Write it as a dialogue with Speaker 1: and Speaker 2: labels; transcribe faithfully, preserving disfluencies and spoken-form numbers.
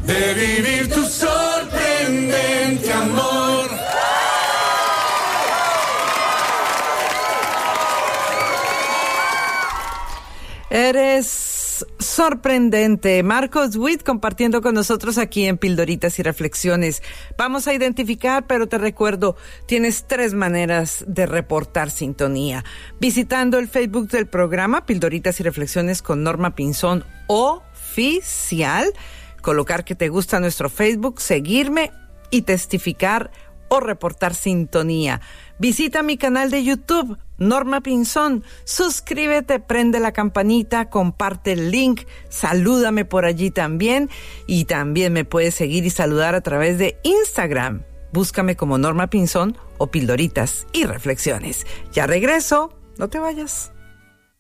Speaker 1: de vivir tu sorprendente amor.
Speaker 2: Eres sorprendente. Marcos Witt compartiendo con nosotros aquí en Pildoritas y Reflexiones. Vamos a identificar, pero te recuerdo, tienes tres maneras de reportar sintonía. Visitando el Facebook del programa Pildoritas y Reflexiones con Norma Pinzón Oficial, colocar que te gusta nuestro Facebook, seguirme y testificar o reportar sintonía. Visita mi canal de YouTube, Norma Pinzón. Suscríbete, prende la campanita, comparte el link, salúdame por allí también. Y también me puedes seguir y saludar a través de Instagram. Búscame como Norma Pinzón o Pildoritas y Reflexiones. Ya regreso, no te vayas.